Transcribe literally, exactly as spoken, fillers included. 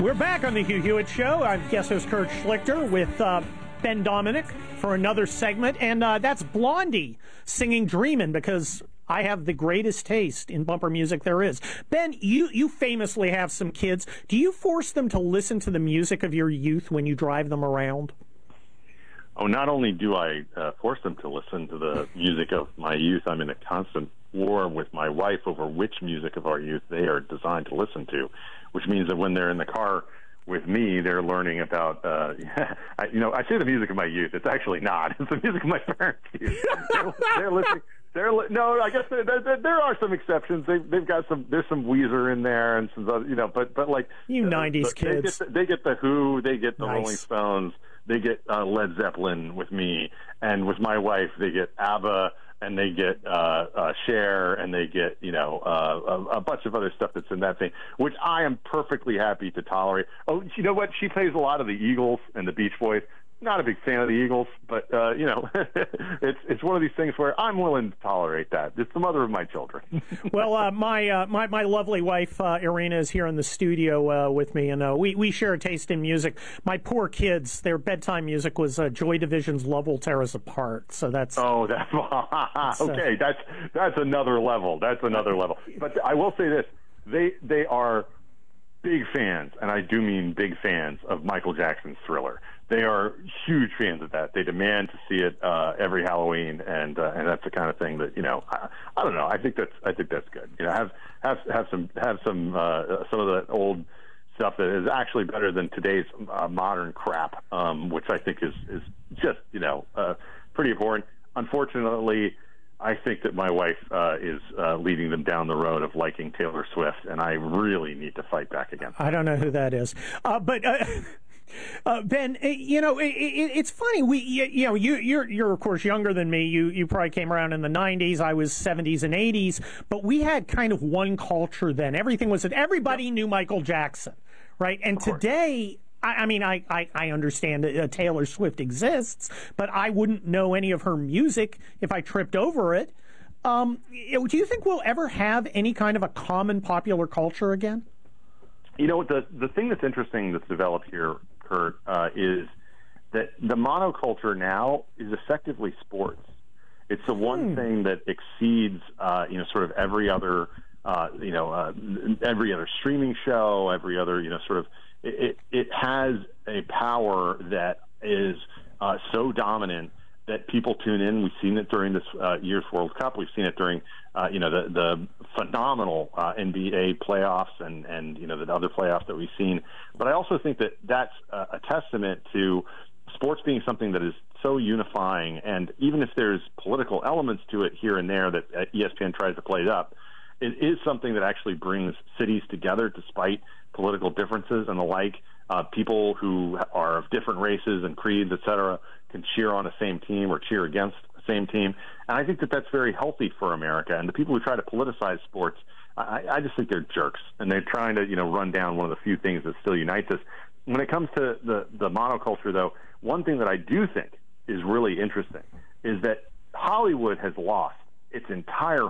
We're back on the Hugh Hewitt Show. I'm guest host Kurt Schlichter with uh, Ben Dominic for another segment, and uh, that's Blondie singing "Dreamin'" because I have the greatest taste in bumper music there is. Ben, you, you famously have some kids. Do you force them to listen to the music of your youth when you drive them around? Oh, not only do I uh, force them to listen to the music of my youth, I'm in a constant war with my wife over which music of our youth they are designed to listen to, which means that when they're in the car with me, they're learning about, uh, I, you know, I say the music of my youth. It's actually not. It's the music of my parents' youth. They're, they're listening. They're li- no, I guess there, there, there are some exceptions. They've they've got some. There's some Weezer in there and some, other, you know, but but like you uh, nineties they kids, get the, they get the Who, they get the nice. Rolling Stones, they get uh, Led Zeppelin with me, and with my wife, they get ABBA. And they get uh, uh, Cher, and they get, you know, uh, a, a bunch of other stuff that's in that thing, which I am perfectly happy to tolerate. Oh, you know what? She plays a lot of the Eagles and the Beach Boys. Not a big fan of the Eagles, but, uh, you know, it's it's one of these things where I'm willing to tolerate that. It's the mother of my children. Well, uh, my, uh, my my lovely wife, uh, Irina, is here in the studio uh, with me, and uh, we, we share a taste in music. My poor kids, their bedtime music was uh, Joy Division's Love Will Tear Us Apart, so that's... Oh, that's... okay, that's, that's another level. That's another level. But I will say this. They They are big fans, and I do mean big fans, of Michael Jackson's Thriller. They are huge fans of that. They demand to see it uh, every Halloween, and uh, and that's the kind of thing that, you know, I, I don't know. I think that's I think that's good. You know, have have have some have some uh, some of the old stuff that is actually better than today's uh, modern crap, um, which I think is is just, you know, uh, pretty important. Unfortunately, I think that my wife uh, is uh, leading them down the road of liking Taylor Swift, and I really need to fight back against that. I don't know who that is, uh, but. Uh... Uh, Ben, you know, it, it, it's funny. We, you, you know, you, you're, you're of course younger than me. You, you probably came around in the nineties. I was seventies and eighties, but we had kind of one culture then. Everything was, everybody yep. knew Michael Jackson, right? And today, I, I mean, I, I, I understand that uh, Taylor Swift exists, but I wouldn't know any of her music if I tripped over it. Um, do you think we'll ever have any kind of a common popular culture again? You know, the the thing that's interesting that's developed here, Kurt, uh, is that the monoculture now is effectively sports. It's the one hmm. thing that exceeds, uh, you know, sort of every other, uh, you know, uh, every other streaming show, every other, you know, sort of. It it has a power that is uh, so dominant that people tune in. We've seen it during this uh, year's World Cup. We've seen it during, uh, you know, the, the phenomenal uh, N B A playoffs and, and, you know, the other playoffs that we've seen. But I also think that that's a, a testament to sports being something that is so unifying. And even if there's political elements to it here and there that uh, E S P N tries to play it up, it is something that actually brings cities together despite political differences and the like. Uh, people who are of different races and creeds, et cetera, can cheer on the same team or cheer against the same team. And I think that that's very healthy for America. And the people who try to politicize sports, I, I just think they're jerks. And they're trying to, you know, run down one of the few things that still unites us. When it comes to the, the monoculture, though, one thing that I do think is really interesting is that Hollywood has lost its entire